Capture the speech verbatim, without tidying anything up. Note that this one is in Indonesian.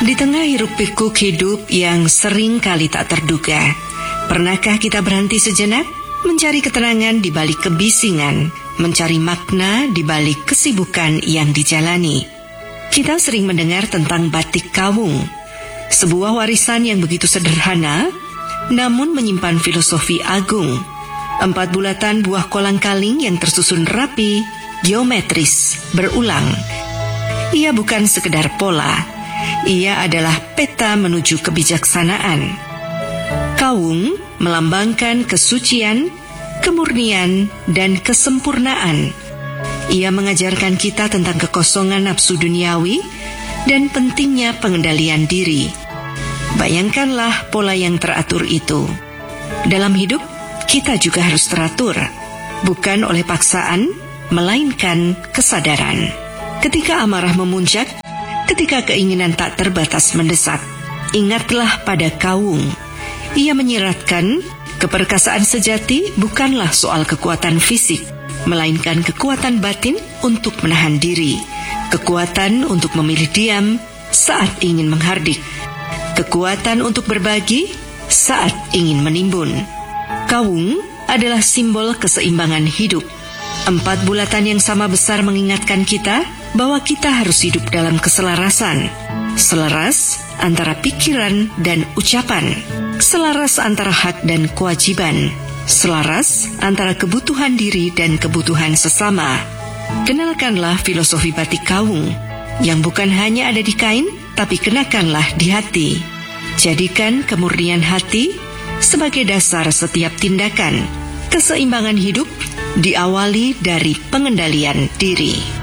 Di tengah hiruk-pikuk hidup yang sering kali tak terduga, pernahkah kita berhenti sejenak, mencari ketenangan di balik kebisingan, mencari makna di balik kesibukan yang dijalani? Kita sering mendengar tentang batik kawung, sebuah warisan yang begitu sederhana, namun menyimpan filosofi agung. Empat bulatan buah kolang-kaling yang tersusun rapi, geometris, berulang. Ia bukan sekedar pola, ia adalah peta menuju kebijaksanaan. Kawung melambangkan kesucian, kemurnian, dan kesempurnaan. Ia mengajarkan kita tentang kekosongan nafsu duniawi dan pentingnya pengendalian diri. Bayangkanlah pola yang teratur itu. Dalam hidup, kita juga harus teratur, bukan oleh paksaan, melainkan kesadaran. Ketika amarah memuncak, ketika keinginan tak terbatas mendesak, ingatlah pada kawung. Ia menyiratkan keperkasaan sejati bukanlah soal kekuatan fisik, melainkan kekuatan batin untuk menahan diri, kekuatan untuk memilih diam saat ingin menghardik, kekuatan untuk berbagi saat ingin menimbun. Kawung adalah simbol keseimbangan hidup. Empat bulatan yang sama besar mengingatkan kita bahwa kita harus hidup dalam keselarasan. Selaras antara pikiran dan ucapan. Selaras antara hak dan kewajiban. Selaras antara kebutuhan diri dan kebutuhan sesama. Kenalkanlah filosofi batik kawung, yang bukan hanya ada di kain, tapi kenakanlah di hati. Jadikan kemurnian hati sebagai dasar setiap tindakan. Keseimbangan hidup diawali dari pengendalian diri.